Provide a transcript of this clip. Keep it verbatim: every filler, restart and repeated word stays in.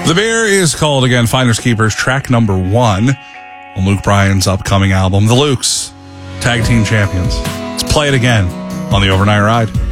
The Bear is called again Finders Keepers, track number one on Luke Bryan's upcoming album, The Lukes, Tag Team Champions. Let's play it again on the Overnight Ride.